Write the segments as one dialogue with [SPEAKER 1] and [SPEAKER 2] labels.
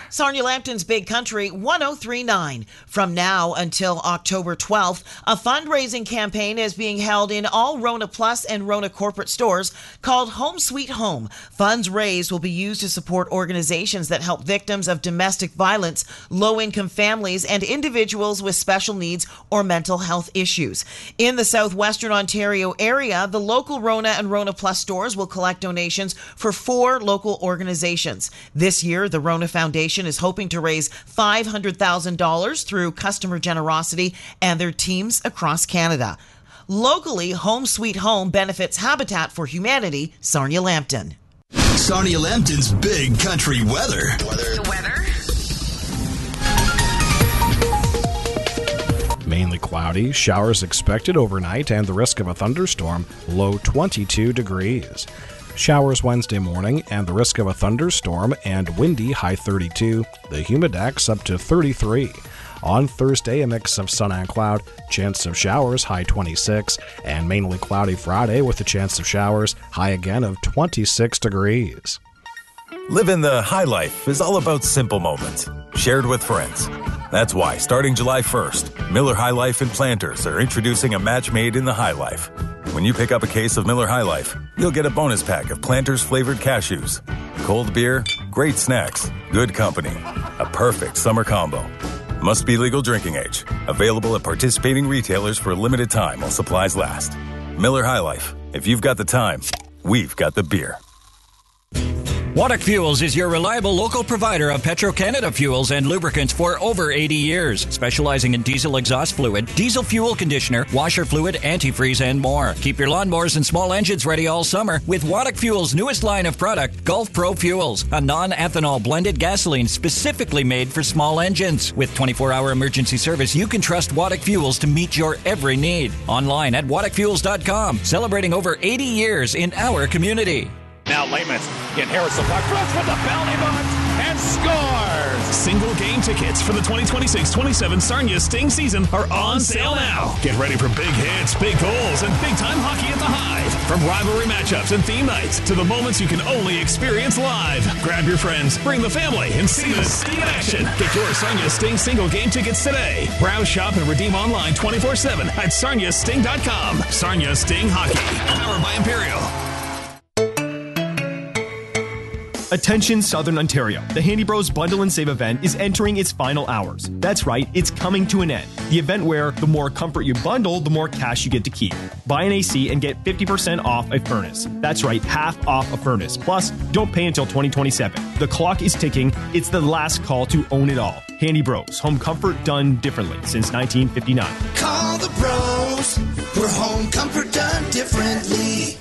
[SPEAKER 1] Sarnia Lambton's Big Country 103.9. From now until October 12th, a fundraising campaign is being held in all Rona Plus and Rona corporate stores called Home Sweet Home. Funds raised will be used to support organizations that help victims of domestic violence, low-income families, and individuals with special needs or mental health issues. In the southwestern Ontario area, the local Rona and Rona Plus stores will collect donations for 4 local organizations. This year, the Rona Foundation is hoping to raise $500,000 through customer generosity and their teams across Canada. Locally, Home Sweet Home benefits Habitat for Humanity, Sarnia Lambton.
[SPEAKER 2] Sarnia Lambton's Big Country weather.
[SPEAKER 3] The weather.
[SPEAKER 4] Mainly cloudy, showers expected overnight, and the risk of a thunderstorm, low 22 degrees. Showers Wednesday morning and the risk of a thunderstorm and windy, high 32. The humidex up to 33. On Thursday, a mix of sun and cloud, chance of showers, high 26, and mainly cloudy Friday with a chance of showers, high again of 26 degrees.
[SPEAKER 5] Living the high life is all about simple moments, shared with friends. That's why, starting July 1st, Miller High Life and Planters are introducing a match made in the High Life. When you pick up a case of Miller High Life, you'll get a bonus pack of Planters flavored cashews. Cold beer, great snacks, good company. A perfect summer combo. Must be legal drinking age. Available at participating retailers for a limited time while supplies last. Miller High Life. If you've got the time, we've got the beer.
[SPEAKER 6] Waddock Fuels is your reliable local provider of Petro-Canada fuels and lubricants for over 80 years, specializing in diesel exhaust fluid, diesel fuel conditioner, washer fluid, antifreeze, and more. Keep your lawnmowers and small engines ready all summer with Waddock Fuels' newest line of product, Gulf Pro Fuels, a non-ethanol blended gasoline specifically made for small engines. With 24-hour emergency service, you can trust Waddock Fuels to meet your every need. Online at waddockfuels.com, celebrating over 80 years in our community.
[SPEAKER 7] Now Layman in Harrison Park, flush with the penalty box and scores!
[SPEAKER 8] Single game tickets for the 2026-27 Sarnia Sting season are on sale now. Get ready for big hits, big goals, and big-time hockey at the Hive. From rivalry matchups and theme nights to the moments you can only experience live. Grab your friends, bring the family, and see the Sting in action. Get your Sarnia Sting single game tickets today. Browse, shop, and redeem online 24/7 at sarniasting.com. Sarnia Sting Hockey, powered by Imperial.
[SPEAKER 9] Attention Southern Ontario. The Handy Bros Bundle and Save event is entering its final hours. That's right, it's coming to an end. The event where the more comfort you bundle, the more cash you get to keep. Buy an AC and get 50% off a furnace. That's right, half off a furnace. Plus, don't pay until 2027. The clock is ticking. It's the last call to own it all. Handy Bros, home comfort done differently since 1959.
[SPEAKER 2] Call the bros for home comfort done differently.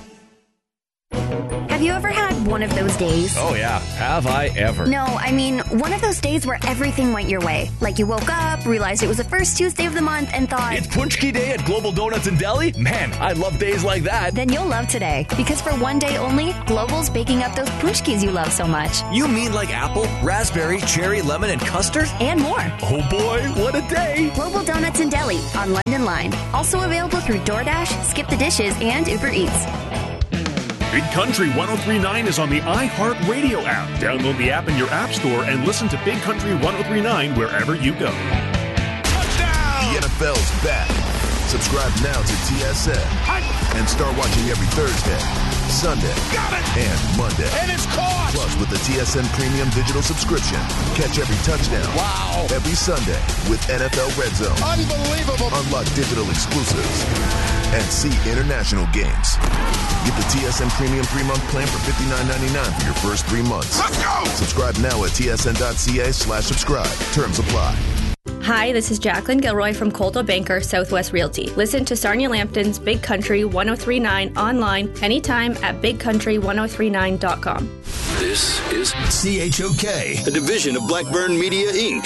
[SPEAKER 10] Have you ever had one of those days?
[SPEAKER 11] Oh, yeah. Have I ever?
[SPEAKER 10] No, I mean, one of those days where everything went your way. Like you woke up, realized it was the first Tuesday of the month, and thought,
[SPEAKER 11] it's Punchki Day at Global Donuts in Delhi? Man, I love days like that.
[SPEAKER 10] Then you'll love today. Because for one day only, Global's baking up those Punchkis you love so much.
[SPEAKER 11] You mean like apple, raspberry, cherry, lemon, and custard?
[SPEAKER 10] And more.
[SPEAKER 11] Oh boy, what a day.
[SPEAKER 10] Global Donuts in Delhi on London Line. Also available through DoorDash, Skip the Dishes, and Uber Eats.
[SPEAKER 8] Big Country 103.9 is on the iHeartRadio app. Download the app in your app store and listen to Big Country 103.9 wherever you go.
[SPEAKER 12] Touchdown! The NFL's back. Subscribe now to TSN and start watching every Thursday, Sunday, and Monday.
[SPEAKER 7] And it's caught!
[SPEAKER 12] Plus, with the TSN Premium Digital subscription, catch every touchdown.
[SPEAKER 7] Wow!
[SPEAKER 12] Every Sunday with NFL Red Zone.
[SPEAKER 7] Unbelievable!
[SPEAKER 12] Unlock digital exclusives and see international games. Get the TSN Premium 3-month plan for $59.99 for your first 3 months.
[SPEAKER 7] Let's go!
[SPEAKER 12] Subscribe now at tsn.ca/subscribe. Terms apply.
[SPEAKER 13] Hi, this is Jacqueline Gilroy from Coldwell Banker Southwest Realty. Listen to Sarnia Lambton's Big Country 103.9 online anytime at bigcountry1039.com.
[SPEAKER 2] This is CHOK,
[SPEAKER 14] a division of Blackburn Media, Inc.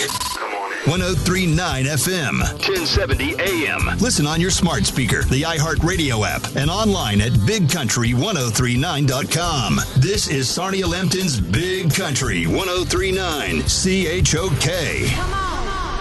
[SPEAKER 2] 103.9 FM,
[SPEAKER 14] 1070 AM.
[SPEAKER 2] Listen on your smart speaker, the iHeartRadio app, and online at bigcountry1039.com. This is Sarnia Lambton's Big Country 103.9 CHOK.
[SPEAKER 3] Come on.